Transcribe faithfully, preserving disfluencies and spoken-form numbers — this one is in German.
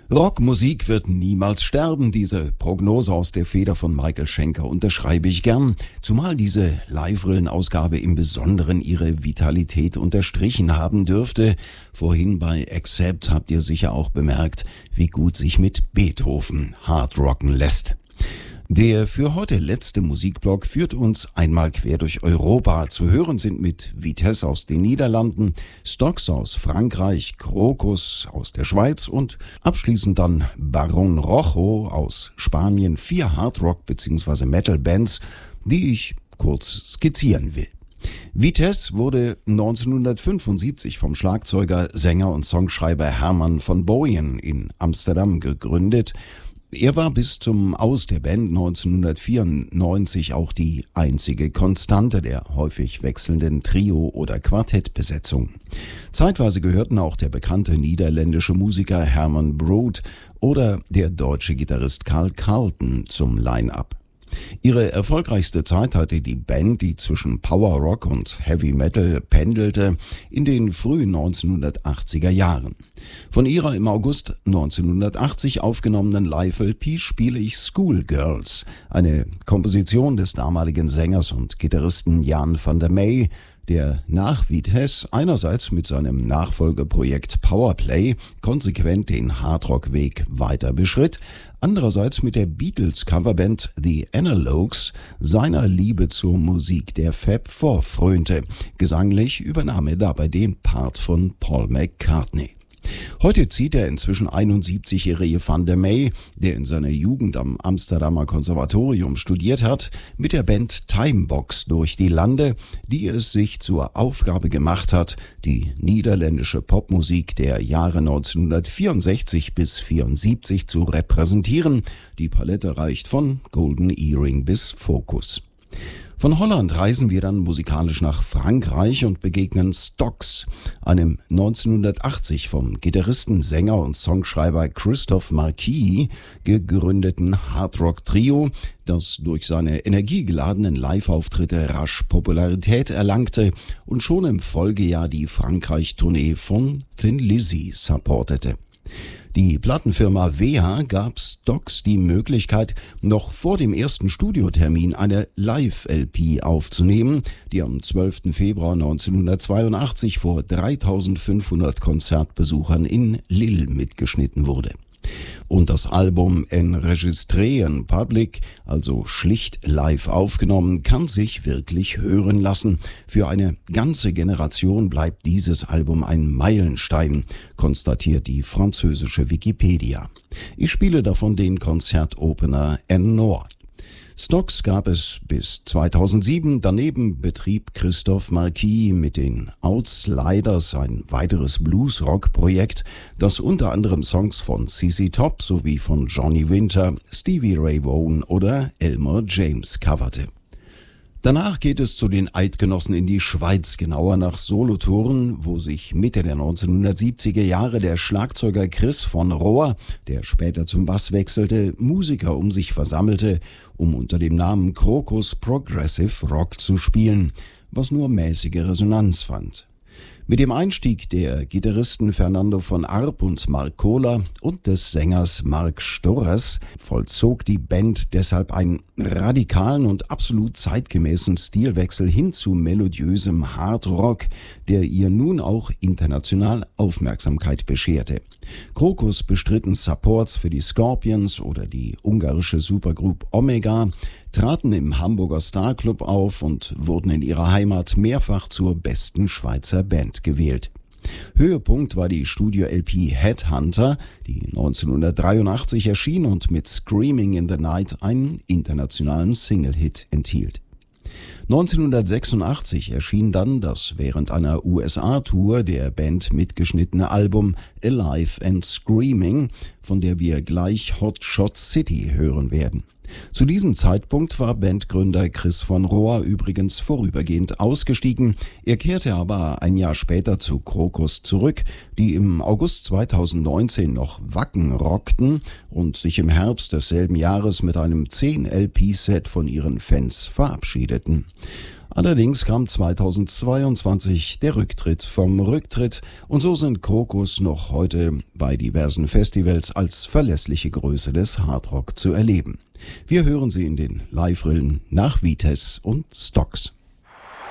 Rockmusik wird niemals sterben. Diese Prognose aus der Feder von Michael Schenker unterschreibe ich gern, zumal diese Live-Rillen-Ausgabe im Besonderen ihre Vitalität unterstrichen haben dürfte. Vorhin bei Accept habt ihr sicher auch bemerkt, wie gut sich mit Beethoven hardrocken lässt. Der für heute letzte Musikblock führt uns einmal quer durch Europa. Zu hören sind mit Vitesse aus den Niederlanden, Stox aus Frankreich, Krokus aus der Schweiz und abschließend dann Barón Rojo aus Spanien. Vier Hardrock- bzw. Metal-Bands, die ich kurz skizzieren will. Vitesse wurde neunzehnhundertfünfundsiebzig vom Schlagzeuger, Sänger und Songschreiber Herman van Booyen in Amsterdam gegründet. Er war bis zum Aus der Band neunzehnhundertvierundneunzig auch die einzige Konstante der häufig wechselnden Trio- oder Quartettbesetzung. Zeitweise gehörten auch der bekannte niederländische Musiker Herman Brood oder der deutsche Gitarrist Carl Carlton zum Line-Up. Ihre erfolgreichste Zeit hatte die Band, die zwischen Power Rock und Heavy Metal pendelte, in den frühen neunzehnhundertachtziger Jahren. Von ihrer im August neunzehnhundertachtzig aufgenommenen Live-L P spiele ich Schoolgirls, eine Komposition des damaligen Sängers und Gitarristen Jan van der Meij, der nach Vitesse einerseits mit seinem Nachfolgeprojekt Powerplay konsequent den Hardrock-Weg weiter beschritt, andererseits mit der Beatles-Coverband The Analogues seiner Liebe zur Musik der Fab Four frönte. Gesanglich übernahm er dabei den Part von Paul McCartney. Heute zieht der inzwischen einundsiebzigjährige Van der Meij, der in seiner Jugend am Amsterdamer Konservatorium studiert hat, mit der Band Timebox durch die Lande, die es sich zur Aufgabe gemacht hat, die niederländische Popmusik der Jahre neunzehnhundertvierundsechzig bis vierundsiebzig zu repräsentieren. Die Palette reicht von Golden Earring bis Focus. Von Holland reisen wir dann musikalisch nach Frankreich und begegnen Stox, einem neunzehnhundertachtzig vom Gitarristen, Sänger und Songschreiber Christophe Marquis gegründeten Hardrock-Trio, das durch seine energiegeladenen Live-Auftritte rasch Popularität erlangte und schon im Folgejahr die Frankreich-Tournee von Thin Lizzy supportete. Die Plattenfirma W H gab Stox die Möglichkeit, noch vor dem ersten Studiotermin eine Live-L P aufzunehmen, die am zwölften Februar neunzehnhundertzweiundachtzig vor dreitausendfünfhundert Konzertbesuchern in Lille mitgeschnitten wurde. Und das Album Enregistré en Public, also schlicht live aufgenommen, kann sich wirklich hören lassen. Für eine ganze Generation bleibt dieses Album ein Meilenstein, konstatiert die französische Wikipedia. Ich spiele davon den Konzertopener En Noir. Stox gab es bis zweitausendsieben, daneben betrieb Christophe Marquis mit den Outsliders ein weiteres Blues-Rock-Projekt, das unter anderem Songs von C C Top sowie von Johnny Winter, Stevie Ray Vaughan oder Elmer James coverte. Danach geht es zu den Eidgenossen in die Schweiz, genauer nach Solothurn, wo sich Mitte der neunzehnhundertsiebziger Jahre der Schlagzeuger Chris von Rohr, der später zum Bass wechselte, Musiker um sich versammelte, um unter dem Namen Krokus Progressive Rock zu spielen, was nur mäßige Resonanz fand. Mit dem Einstieg der Gitarristen Fernando von Arp und Mark Kohler und des Sängers Mark Storres vollzog die Band deshalb einen radikalen und absolut zeitgemäßen Stilwechsel hin zu melodiösem Hardrock, der ihr nun auch international Aufmerksamkeit bescherte. Krokus bestritten Supports für die Scorpions oder die ungarische Supergroup Omega, traten im Hamburger Star Club auf und wurden in ihrer Heimat mehrfach zur besten Schweizer Band gewählt. Höhepunkt war die Studio-L P Headhunter, die neunzehnhundertdreiundachtzig erschien und mit Screaming in the Night einen internationalen Single-Hit enthielt. neunzehnhundertsechsundachtzig erschien dann das während einer U S A-Tour der Band mitgeschnittene Album Alive and Screaming, von der wir gleich Hot Shot City hören werden. Zu diesem Zeitpunkt war Bandgründer Chris von Rohr übrigens vorübergehend ausgestiegen. Er kehrte aber ein Jahr später zu Krokus zurück, die im August zweitausendneunzehn noch Wacken rockten und sich im Herbst desselben Jahres mit einem zehn L P-Set von ihren Fans verabschiedeten. Allerdings kam zweitausendzweiundzwanzig der Rücktritt vom Rücktritt und so sind Krokus noch heute bei diversen Festivals als verlässliche Größe des Hardrock zu erleben. Wir hören sie in den Live-Rillen nach Vites und Stocks.